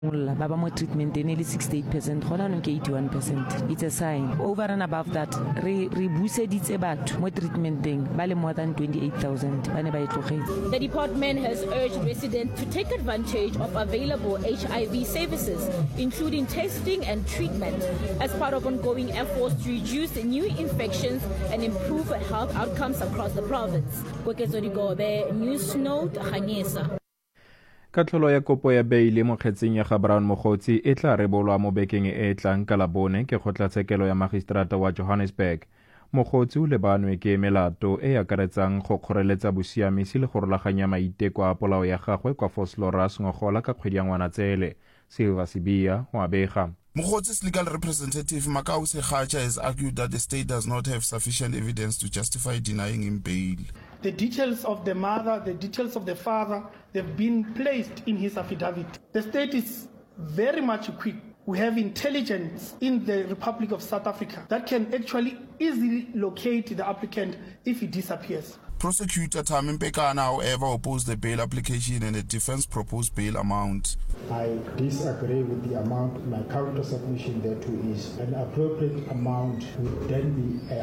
Baba mo treatment nearly 68%, gona no ke 81%. It's a sign. Over and above that, re buseditse batho mo treatmenteng ba le more than 28,000 ba ne ba itlogetse. The department has urged residents to take advantage of available HIV services, including testing and treatment, as part of ongoing efforts to reduce new infections and improve health outcomes across the province. Kwekezo Digobe, News Note, Hanyesa. Katlholo ya kopo ya beile mo kgetseng ya ga Brown Mogotsi e tla rebolwa mo bekeng e tlang ka Labone ke kgotlatshekelo ya magistrata wa Johannesburg. Mogotsi o lebanwe ke melato e akaretsang go kgoreletsa bosiamisi le go rulaganya maiteko a polao ya gagwe kwa Vosloorus ngogola ka kgwedi ya Ngwanatsele. Silva Sibia wa bega. Mogotsi's legal representative Makau Sekhacha has argued that the state does not have sufficient evidence to justify denying him bail. The details of the mother, the details of the father, they've been placed in his affidavit. The state is very much equipped. We have intelligence in the Republic of South Africa that can actually easily locate the applicant if he disappears. Prosecutor Tami Mpekana, however, opposed the bail application and the defense proposed bail amount. I disagree with the amount. My counter submission thereto is an appropriate amount would then be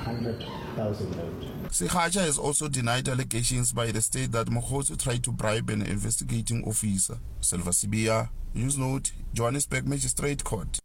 100,000 rand. Sekhacha has also denied allegations by the state that Mogotsi tried to bribe an investigating officer. Silva Sibia, News Note, Johannesburg Magistrate Court.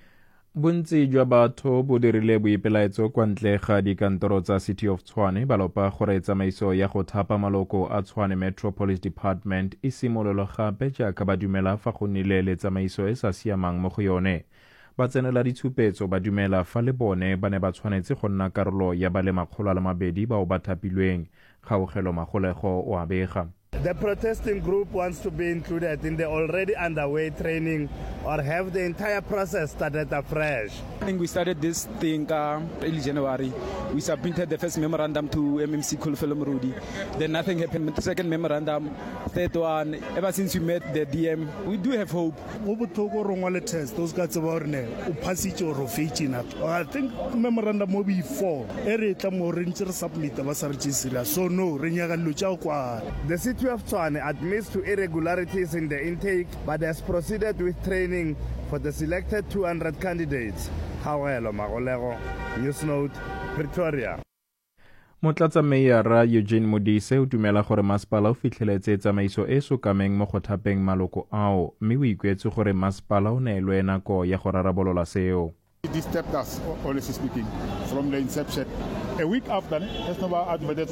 Bontsi jwa batho bo dirile boipelaetso kwa ntle ga dikantoro tsa City of Tshwane ba lopa gore tsamaiso ya go thapa maloko a Tshwane Metropolis Department e simololwa gape jaaka ba dumela fa go nnile le tsamaiso e sa siamang mo go yone. Ba tsenela ditshupetso ba dumela fa le bone ba ne ba tshwanetse go nna karolo ya ba le 200 bao ba thapilweng. Kgaogelo Magolego o a bega. The protesting group wants to be included in the already underway training or have the entire process started afresh. I think we started this thing early January. We submitted the first memorandum to MMC Khulufelo Mrudi. Then nothing happened. The second memorandum, third one, ever since we met the DM, we do have hope. Test those guys about I think memorandum will be 4. So no, the City of Tshwane admits to irregularities in the intake but has proceeded with training for the selected 200 candidates. Kgaogelo Magolego, News Note, Pretoria. Motlatsa Meyara Eugene Modise o dumela gore masepala o fitlheletse tsamaiso e sokameng mo go thapeng maloko ao mme o ikwetse gore masepala o neelwe nako ya go rarabolola seo. This stepped us, honestly speaking, from the inception. A week after, there's no advertise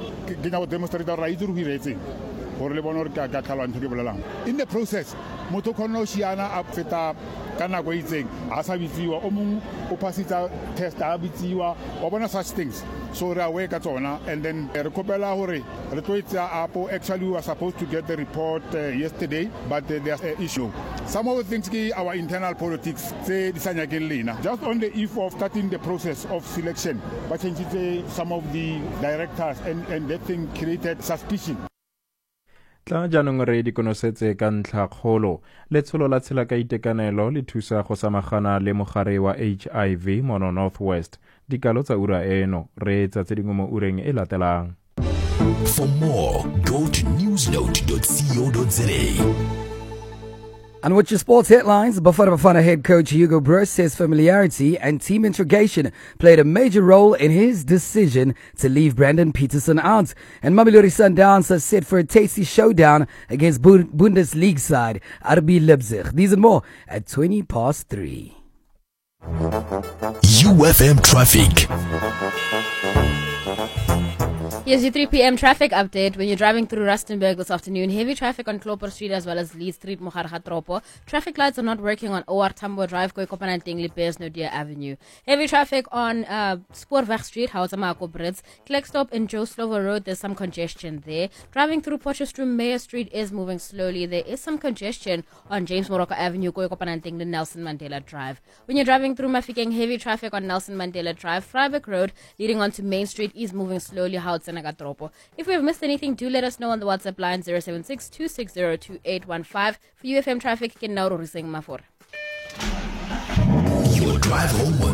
in the process, Motokono Shiana Apfeta Kana waiting, Asabiziwa, Omu, Opacita, Test Abitiwa, or one of such things. So they are awake at Ona, and then Recopela Hore, Retoita Apo actually was supposed to get the report yesterday, but there's an issue. Some of the things our internal politics say just on the eve of starting the process of selection, but some of the directors and that thing created suspicion. Tla jaanong re dikonosetse ka ntlha kgolo letsholo la tshela ka itekanelo le thusa go samagana le mogare wa HIV mo Northwest dikalo tsa ura eno re tsa tse dingwe mo ureng e latelang. For more, go to newsnote.co.za. And with your sports headlines, Bafana Bafana head coach Hugo Broos says familiarity and team integration played a major role in his decision to leave Brandon Peterson out. And Mamelodi Sundowns are set for a tasty showdown against Bundesliga side RB Leipzig. These and more at 3:20. UFM traffic. Here's your 3 p.m. traffic update. When you're driving through Rustenburg this afternoon, heavy traffic on Klopper Street as well as Lee Street, Mogarhatropo. Traffic lights are not working on OR Tambo Drive, Koikopananting, Lipes, Nodia Avenue. Heavy traffic on Spoorweg Street, Housamako Brits. Klerksdorp and Joe Slovo Road, there's some congestion there. Driving through Potchefstroom, Mayor Street is moving slowly. There is some congestion on James Moroka Avenue, Koikopananting, the Nelson Mandela Drive. When you're driving through Mafikeng, heavy traffic on Nelson Mandela Drive. Freiburg Road, leading on to Main Street, is moving slowly, Houtsen. If we have missed anything, do let us know on the WhatsApp line 076-260-2815. For UFM traffic, Kennauro Rising Mafor. Your drive home